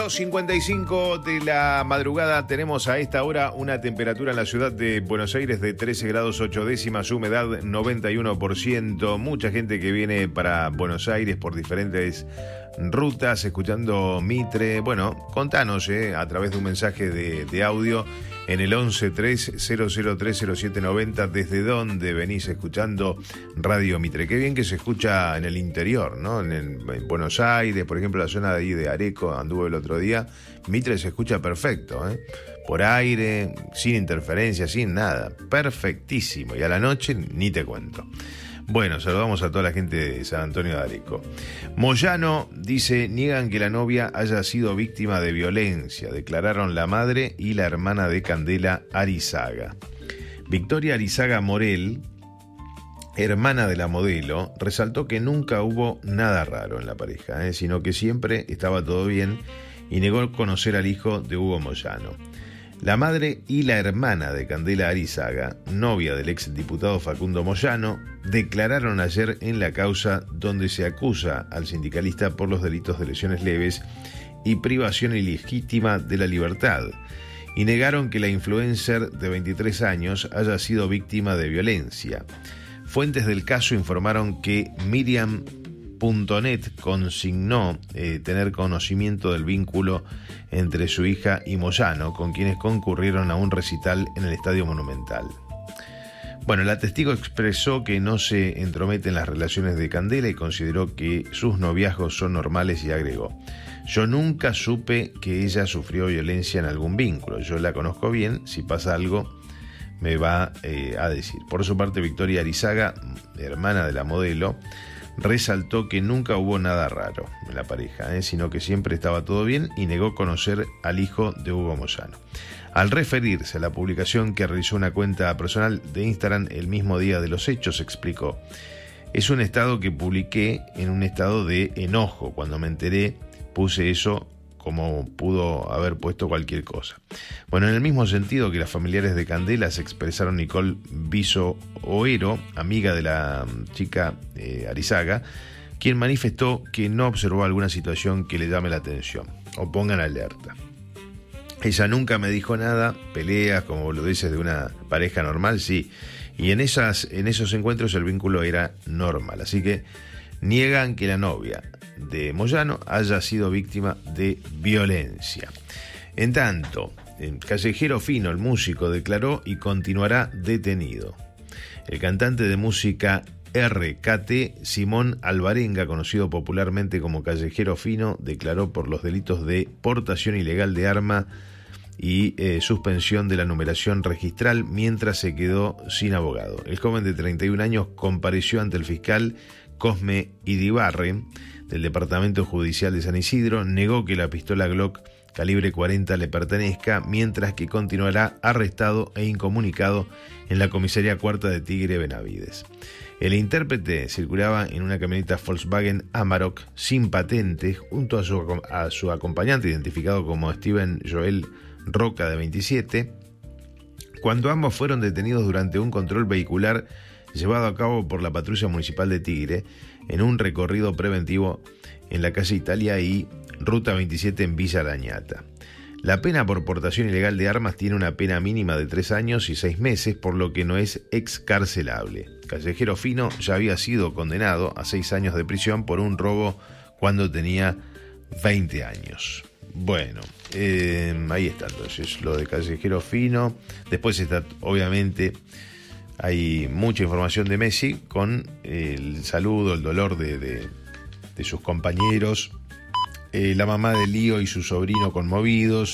55 de la madrugada, tenemos a esta hora una temperatura en la ciudad de Buenos Aires de 13 grados 8 décimas, humedad 91%, mucha gente que viene para Buenos Aires por diferentes rutas, escuchando Mitre. Bueno, contanos a través de un mensaje de audio en el 1130030790 desde dónde venís escuchando Radio Mitre. Qué bien que se escucha en el interior, ¿no? En Buenos Aires, por ejemplo, la zona de ahí de Areco, anduve el otro día. Mitre se escucha perfecto, por aire, sin interferencia, sin nada. Perfectísimo. Y a la noche ni te cuento. Bueno, saludamos a toda la gente de San Antonio de Areco. Moyano dice: niegan que la novia haya sido víctima de violencia. Declararon la madre y la hermana de Candela Arizaga. Victoria Arizaga Morel, hermana de la modelo, resaltó que nunca hubo nada raro en la pareja, sino que siempre estaba todo bien, y negó conocer al hijo de Hugo Moyano. La madre y la hermana de Candela Arizaga, novia del exdiputado Facundo Moyano, declararon ayer en la causa donde se acusa al sindicalista por los delitos de lesiones leves y privación ilegítima de la libertad, y negaron que la influencer de 23 años haya sido víctima de violencia. Fuentes del caso informaron que Miriam.net consignó tener conocimiento del vínculo entre su hija y Moyano, con quienes concurrieron a un recital en el Estadio Monumental. Bueno, la testigo expresó que no se entromete en las relaciones de Candela y consideró que sus noviazgos son normales, y agregó: yo nunca supe que ella sufrió violencia en algún vínculo, yo la conozco bien, si pasa algo me va a decir. Por su parte, Victoria Arizaga, hermana de la modelo, resaltó que nunca hubo nada raro en la pareja, sino que siempre estaba todo bien, y negó conocer al hijo de Hugo Moyano. Al referirse a la publicación que realizó una cuenta personal de Instagram el mismo día de los hechos, explicó: es un estado que publiqué en un estado de enojo. Cuando me enteré, puse eso como pudo haber puesto cualquier cosa. Bueno, en el mismo sentido que las familiares de Candela, se expresaron Nicole Viso Oero, amiga de la chica Arizaga, quien manifestó que no observó alguna situación que le llame la atención o pongan alerta. Ella nunca me dijo nada, peleas como boludeces de una pareja normal, sí, y en esos encuentros el vínculo era normal, así que niegan que la novia de Moyano haya sido víctima de violencia. En tanto, Callejero Fino, el músico, declaró y continuará detenido. El cantante de música RKT, Simón Alvarenga, conocido popularmente como Callejero Fino, declaró por los delitos de portación ilegal de arma y suspensión de la numeración registral mientras se quedó sin abogado. El joven de 31 años compareció ante el fiscal Cosme Idibarre del Departamento Judicial de San Isidro, negó que la pistola Glock calibre 40 le pertenezca, mientras que continuará arrestado e incomunicado en la comisaría cuarta de Tigre Benavides. El intérprete circulaba en una camioneta Volkswagen Amarok sin patente junto a su acompañante, identificado como Steven Joel Roca, de 27, cuando ambos fueron detenidos durante un control vehicular llevado a cabo por la patrulla municipal de Tigre en un recorrido preventivo en la calle Italia y Ruta 27 en Villa Arañata. La pena por portación ilegal de armas tiene una pena mínima de 3 años y 6 meses, por lo que no es excarcelable. Callejero Fino ya había sido condenado a 6 años de prisión por un robo cuando tenía 20 años. Bueno, ahí está entonces lo de Callejero Fino. Después está, obviamente, hay mucha información de Messi con el saludo, el dolor de sus compañeros, la mamá de Lío y su sobrino conmovidos.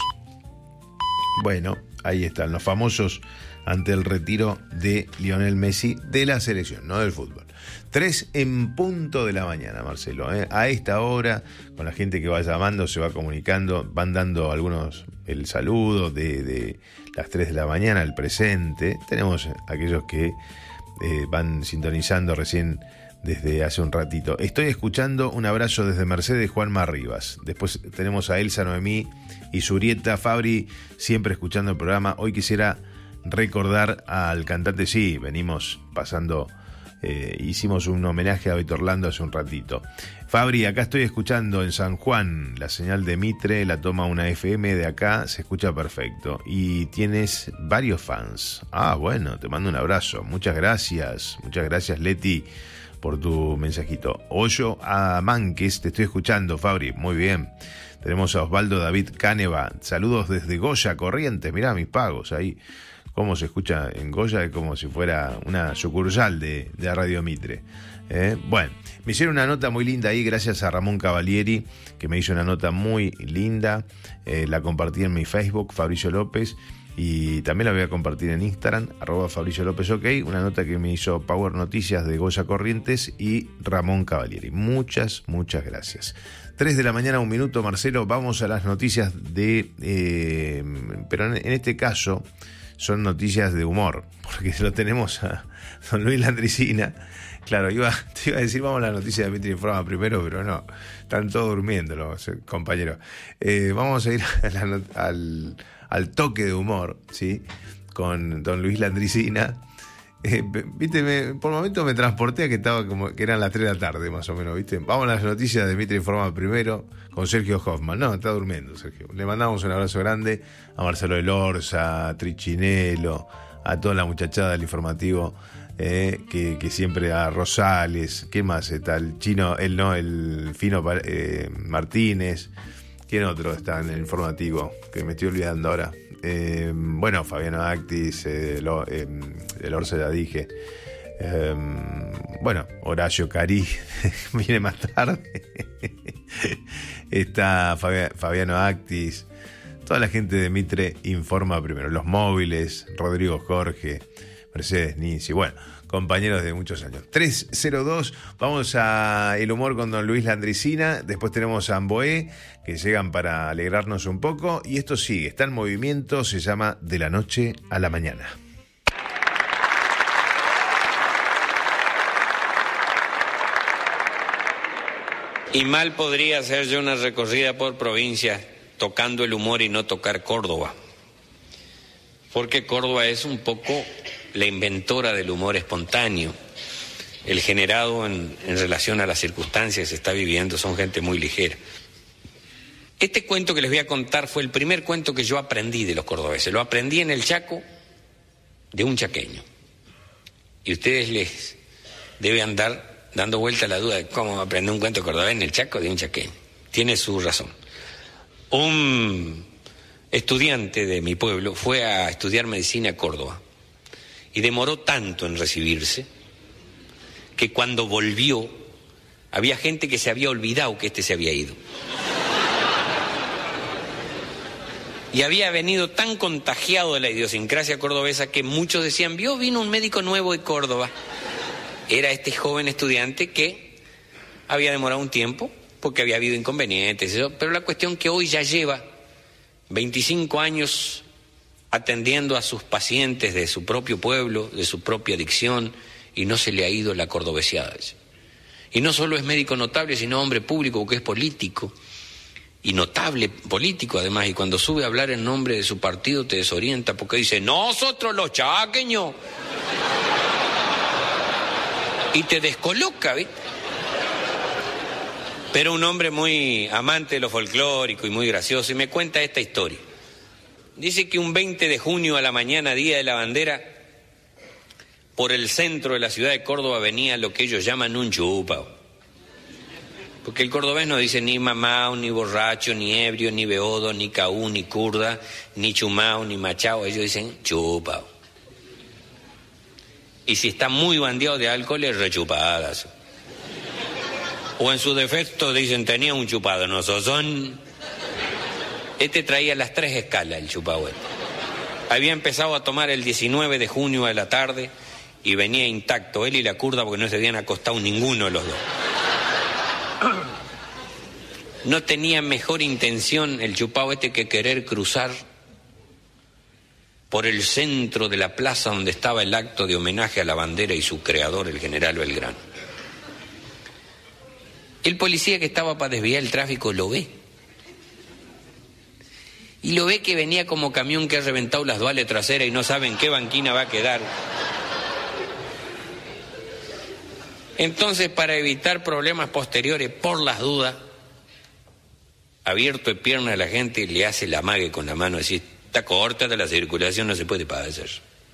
Bueno, ahí están los famosos ante el retiro de Lionel Messi de la selección, no del fútbol. 3 en punto de la mañana, Marcelo. A esta hora, con la gente que va llamando, se va comunicando, van dando algunos el saludo de las 3 de la mañana, el presente. Tenemos aquellos que van sintonizando recién desde hace un ratito. Estoy escuchando, un abrazo desde Mercedes, Juanma Rivas. Después tenemos a Elsa, Noemí y Surieta. Fabri, siempre escuchando el programa. Hoy quisiera recordar al cantante, sí, venimos pasando Hicimos un homenaje a Beto Orlando hace un ratito. Fabri, acá estoy escuchando en San Juan, la señal de Mitre la toma una FM de acá, se escucha perfecto. Y tienes varios fans. Ah, bueno, te mando un abrazo. Muchas gracias Leti, por tu mensajito. Hoyo a Manques, te estoy escuchando, Fabri, muy bien. Tenemos a Osvaldo David Cáneva, saludos desde Goya, Corrientes, mirá mis pagos ahí. Cómo se escucha en Goya, es como si fuera una sucursal de Radio Mitre. Bueno, me hicieron una nota muy linda ahí, gracias a Ramón Cavalieri, que me hizo una nota muy linda. La compartí en mi Facebook, Fabricio López, y también la voy a compartir en Instagram, @Fabricio López OK, una nota que me hizo Power Noticias de Goya Corrientes y Ramón Cavalieri. Muchas gracias. 3 de la mañana, 1 minuto, Marcelo, vamos a las noticias pero en este caso son noticias de humor, porque lo tenemos a don Luis Landricina. Claro, te iba a decir, vamos a las noticias de Mitre Informa primero, pero no, están todos durmiendo los compañeros. Vamos a ir al toque de humor, ¿sí? Con don Luis Landricina. Viste, por momentos me transporté a que eran las 3 de la tarde, más o menos, ¿viste? Vamos a las noticias de Mitre Informa primero con Sergio Hoffman. No, está durmiendo, Sergio. Le mandamos un abrazo grande a Marcelo Elorza, a Trichinelo, a toda la muchachada del informativo, que siempre, a Rosales, ¿qué más está? El chino, el Fino Martínez. ¿Quién otro está en el informativo? Que me estoy olvidando ahora. Bueno, Fabiano Actis, el Orce ya dije. Bueno, Horacio Carí viene más tarde. Está Fabiano Actis. Toda la gente de Mitre Informa primero. Los móviles, Rodrigo Jorge, Mercedes Ninzi. Bueno, compañeros de muchos años. 302, vamos a El Humor con don Luis Landricina. Después tenemos a Amboé, que llegan para alegrarnos un poco. Y esto sigue, está en movimiento, se llama De la Noche a la Mañana. Y mal podría hacer yo una recorrida por provincia tocando el humor y no tocar Córdoba. Porque Córdoba es un poco la inventora del humor espontáneo. El generado en relación a las circunstancias que se está viviendo, son gente muy ligera. Este cuento que les voy a contar fue el primer cuento que yo aprendí de los cordobeses. Lo aprendí en el Chaco de un chaqueño. Y ustedes les debe andar dando vuelta a la duda de cómo aprender un cuento cordobés en el Chaco de un chaqueño. Tiene su razón. Un estudiante de mi pueblo fue a estudiar medicina a Córdoba y demoró tanto en recibirse que cuando volvió había gente que se había olvidado que se había ido. Y había venido tan contagiado de la idiosincrasia cordobesa que muchos decían, vino un médico nuevo de Córdoba. Era este joven estudiante que había demorado un tiempo porque había habido inconvenientes, pero la cuestión que hoy ya lleva 25 años atendiendo a sus pacientes de su propio pueblo, de su propia adicción, y no se le ha ido la cordobesiada. Y no solo es médico notable, sino hombre público, porque es político, y notable político además, y cuando sube a hablar en nombre de su partido te desorienta, porque dice, nosotros los chaqueños, y te descoloca, ¿viste? Pero un hombre muy amante de lo folclórico y muy gracioso, y me cuenta esta historia. Dice que un 20 de junio a la mañana, día de la bandera, por el centro de la ciudad de Córdoba venía lo que ellos llaman un chupao. Porque el cordobés no dice ni mamao, ni borracho, ni ebrio, ni beodo, ni caú, ni curda, ni chumao, ni machao. Ellos dicen chupao. Y si está muy bandeado de alcohol, es rechupadas. O en su defecto dicen, tenía un chupado, no sozón. Este traía las 3 escalas, el chupado. Había empezado a tomar el 19 de junio a la tarde y venía intacto, él y la curda, porque no se habían acostado ninguno de los dos. No tenía mejor intención el chupado que querer cruzar por el centro de la plaza donde estaba el acto de homenaje a la bandera y su creador, el general Belgrano. El policía que estaba para desviar el tráfico lo ve. Y lo ve que venía como camión que ha reventado las duales traseras y no sabe en qué banquina va a quedar. Entonces, para evitar problemas posteriores, por las dudas, abierto de pierna a la gente, le hace la amague con la mano, decir, está corta de la circulación, no se puede padecer.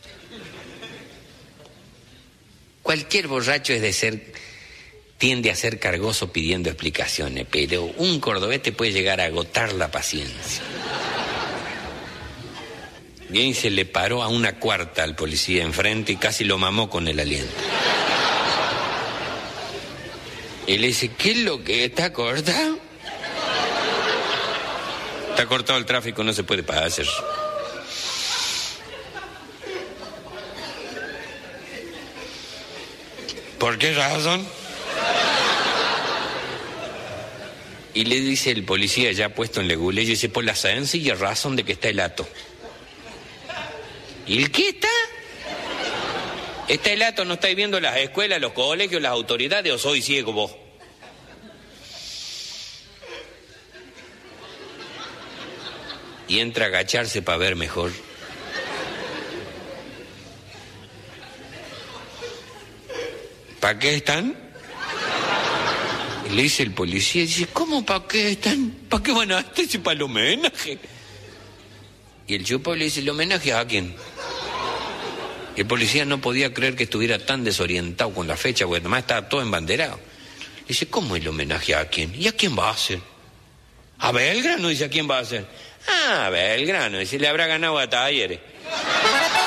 Cualquier borracho tiende a ser cargoso pidiendo explicaciones, pero un cordobés te puede llegar a agotar la paciencia. Bien, se le paró a una cuarta al policía enfrente y casi lo mamó con el aliento. Y le dice, ¿qué es lo que está cortado? Está cortado el tráfico, no se puede pasar. ¿Por qué razón? Y le dice el policía ya puesto en leguleyo, dice, por la sencilla razón de que está el hato. ¿Y el qué está? ¿Está el hato? ¿No estáis viendo las escuelas, los colegios, las autoridades o soy ciego vos? Y entra a agacharse para ver mejor. ¿Para qué están? Y le dice el policía, dice, ¿cómo para qué están? ¿Para qué van a estar? Si para el homenaje. Y el chupo le dice, ¿el homenaje a quién? Y el policía no podía creer que estuviera tan desorientado con la fecha, porque además estaba todo embanderado. Le dice, ¿cómo el homenaje a quién? ¿Y a quién va a hacer? A Belgrano, dice, ¿a quién va a hacer? Ah, Belgrano, dice, le habrá ganado a Talleres.